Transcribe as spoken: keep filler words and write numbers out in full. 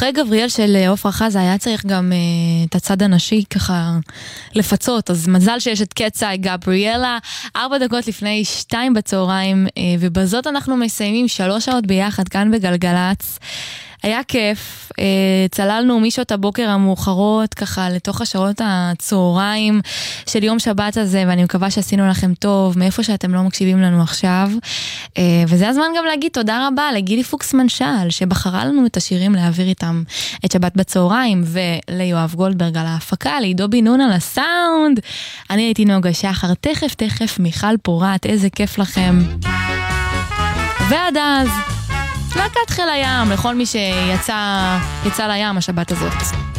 אחרי גבריאל של עופרה חזה היה צריך גם uh, את הצד הנשי ככה לפצות, אז מזל שיש את קצאי גבריאלה, ארבע דקות לפני שתיים בצהריים, uh, ובזאת אנחנו מסיימים שלוש שעות ביחד כאן בגלגלץ. היה כיף, צללנו משעות הבוקר המאוחרות ככה לתוך השעות הצהריים של יום שבת הזה, ואני מקווה שעשינו לכם טוב מאיפה שאתם לא מקשיבים לנו עכשיו, וזה הזמן גם להגיד תודה רבה לגילי פוקס מנשל שבחרה לנו את השירים להעביר איתם את שבת בצהריים, וליואב גולדברג על ההפקה, לעידו בן נון על הסאונד. אני הייתי נוגה שחר, תכף תכף מיכל פורת, איזה כיף לכם. ועד אז להקת חיל הים, לכל מי שיצא יצא לים השבת הזאת.